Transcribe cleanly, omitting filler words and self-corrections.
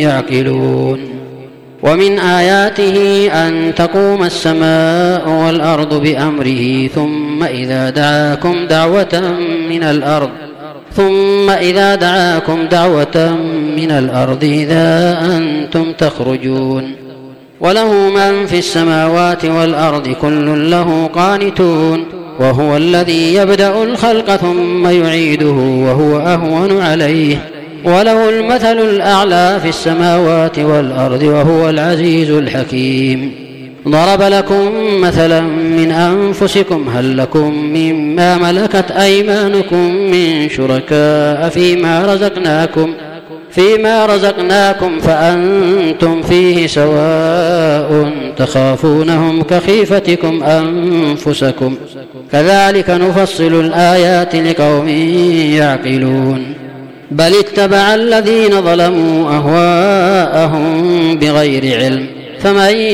يعقلون. ومن آياته أن تقوم السماء والأرض بأمره ثم إذا دعاكم دعوة من الأرض إذا أنتم تخرجون. وله من في السماوات والأرض كل له قانتون. وهو الذي يبدأ الخلق ثم يعيده وهو أهون عليه وله المثل الأعلى في السماوات والأرض وهو العزيز الحكيم. ضرب لكم مثلا من أنفسكم هل لكم مما ملكت أيمانكم من شركاء فيما رزقناكم فأنتم فيه سواء تخافونهم كخيفتكم أنفسكم كذلك نفصل الآيات لقوم يعقلون. بل اتبع الذين ظلموا أهواءهم بغير علم فمن